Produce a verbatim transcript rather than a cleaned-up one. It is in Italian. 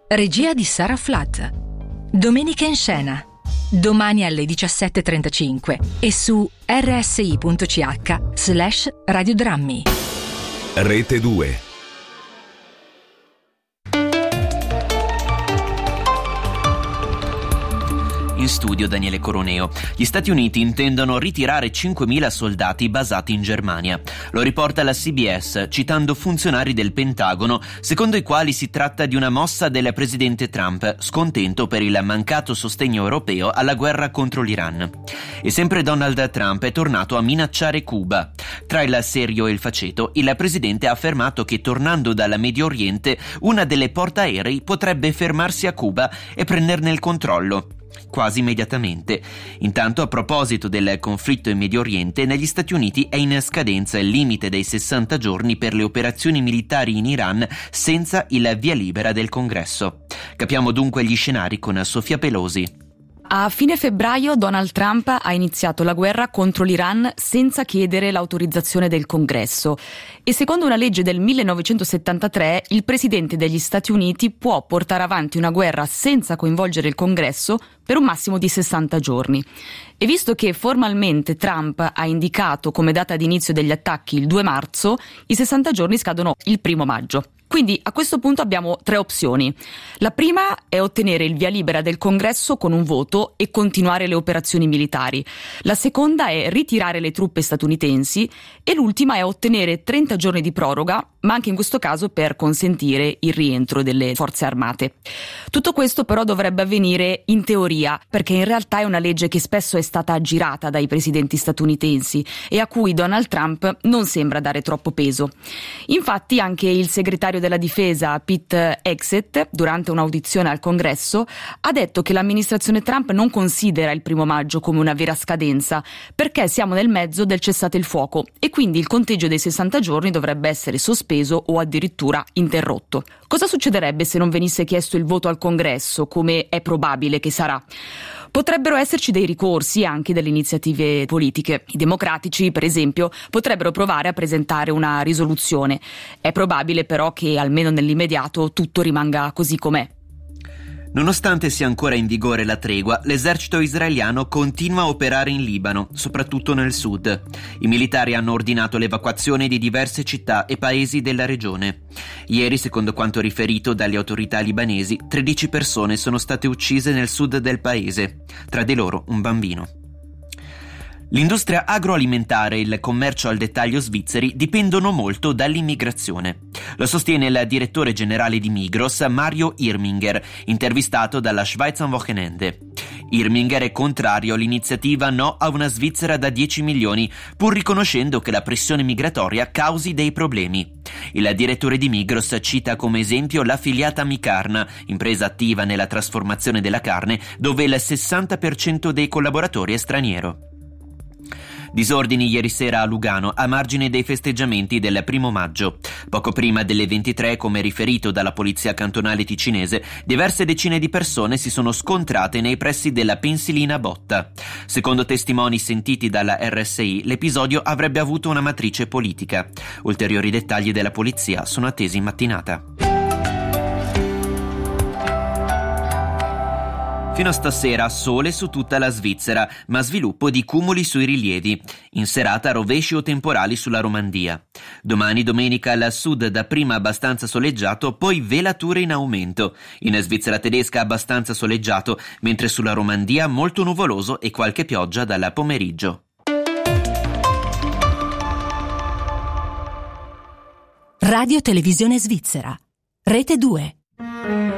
Regia di Sara Flatt. Domenica in scena. Domani alle diciassette e trentacinque e su rsi.ch slash radiodrammi. Rete due. In studio Daniele Coroneo. Gli Stati Uniti intendono ritirare cinquemila soldati basati in Germania. Lo riporta la C B S, citando funzionari del Pentagono, secondo i quali si tratta di una mossa del presidente Trump, scontento per il mancato sostegno europeo alla guerra contro l'Iran. E sempre Donald Trump è tornato a minacciare Cuba. Tra il serio e il faceto, il presidente ha affermato che tornando dal Medio Oriente, una delle portaerei potrebbe fermarsi a Cuba e prenderne il controllo. Quasi immediatamente. Intanto, a proposito del conflitto in Medio Oriente, negli Stati Uniti è in scadenza il limite dei sessanta giorni per le operazioni militari in Iran senza il via libera del Congresso. Capiamo dunque gli scenari con Sofia Pelosi. A fine febbraio Donald Trump ha iniziato la guerra contro l'Iran senza chiedere l'autorizzazione del Congresso e secondo una legge del millenovecentosettantatré il presidente degli Stati Uniti può portare avanti una guerra senza coinvolgere il Congresso per un massimo di sessanta giorni. E visto che formalmente Trump ha indicato come data di inizio degli attacchi il due marzo, i sessanta giorni scadono il primo maggio. Quindi a questo punto abbiamo tre opzioni. La prima è ottenere il via libera del Congresso con un voto e continuare le operazioni militari. La seconda è ritirare le truppe statunitensi e l'ultima è ottenere trenta giorni di proroga, ma anche in questo caso per consentire il rientro delle forze armate. Tutto questo però dovrebbe avvenire in teoria, perché in realtà è una legge che spesso è stata aggirata dai presidenti statunitensi e a cui Donald Trump non sembra dare troppo peso. Infatti anche il segretario della difesa Pete Hegseth, durante un'audizione al Congresso, ha detto che l'amministrazione Trump non considera il primo maggio come una vera scadenza, perché siamo nel mezzo del cessate il fuoco e quindi il conteggio dei sessanta giorni dovrebbe essere sospeso o addirittura interrotto. Cosa succederebbe se non venisse chiesto il voto al Congresso, come è probabile che sarà? Potrebbero esserci dei ricorsi anche delle iniziative politiche. I democratici, per esempio, potrebbero provare a presentare una risoluzione. È probabile però che, almeno nell'immediato, tutto rimanga così com'è. Nonostante sia ancora in vigore la tregua, l'esercito israeliano continua a operare in Libano, soprattutto nel sud. I militari hanno ordinato l'evacuazione di diverse città e paesi della regione. Ieri, secondo quanto riferito dalle autorità libanesi, tredici persone sono state uccise nel sud del paese, tra di loro un bambino. L'industria agroalimentare e il commercio al dettaglio svizzeri dipendono molto dall'immigrazione. Lo sostiene il direttore generale di Migros, Mario Irminger, intervistato dalla Schweizer Wochenende. Irminger è contrario all'iniziativa No a una Svizzera da dieci milioni, pur riconoscendo che la pressione migratoria causi dei problemi. Il direttore di Migros cita come esempio l'affiliata Micarna, impresa attiva nella trasformazione della carne, dove il sessanta per cento dei collaboratori è straniero. Disordini ieri sera a Lugano a margine dei festeggiamenti del primo maggio. Poco prima delle ventitré, come riferito dalla polizia cantonale ticinese, diverse decine di persone si sono scontrate nei pressi della pensilina Botta. Secondo testimoni sentiti dalla R S I, l'episodio avrebbe avuto una matrice politica. Ulteriori dettagli della polizia sono attesi in mattinata. Fino a stasera sole su tutta la Svizzera, ma sviluppo di cumuli sui rilievi. In serata rovesci o temporali sulla Romandia. Domani domenica al sud dapprima abbastanza soleggiato, poi velature in aumento. In Svizzera tedesca abbastanza soleggiato, mentre sulla Romandia molto nuvoloso e qualche pioggia dal pomeriggio. Radio Televisione Svizzera. Rete due.